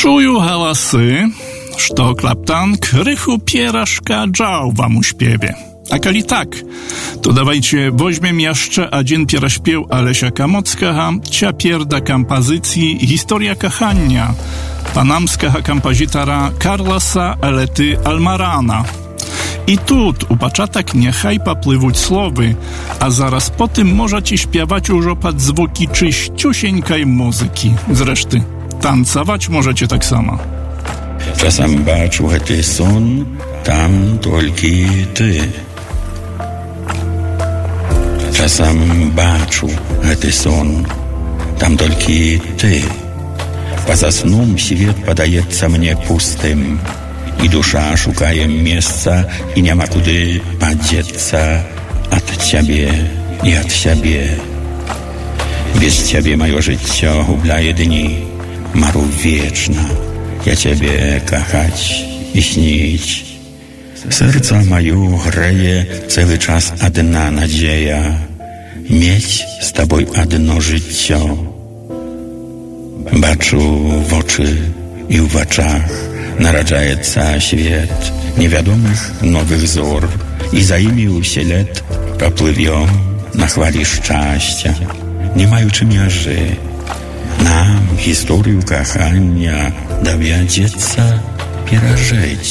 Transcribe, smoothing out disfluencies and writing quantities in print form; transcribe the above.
Czuju hałasy, što klaptan krychu pieraszka dżał wam uśpiewie. A kali tak, to dawajcie weźmiem jeszcze jeden pierśpiew Alesia Kamockaha, cia pierda kompozycji Historia kochania panamskiego kompozytora Carlosa Elety Almarana. I tut u paczatak niechaj popływuć słowy, a zaraz po tym możecie śpiewać już pod zwuki czyściusieńkaj muzyki. Zresztą, tancować możecie tak samo. Czasem baczu hety son, tam tylko ty. Czasem baczu hety son, tam tylko ty. Poza sном świat podается mnie pustym i dusza szukaje miejsca i nie ma kudy podzieться od ciebie i od siebie. Bez ciebie moje życie ublaje dni, maru wieczna. Ja ciebie kochać i śnić. Serca moje greje cały czas jedna nadzieja, mieć z tobą jedno życie. Baczu w oczy i w oczach naradzaється świat niewiadomych nowych wzór i za imi się let popływią na chwali szczęścia, nie majuczy miarzy. Nam historię kochania dowiedzieć, pierżyć.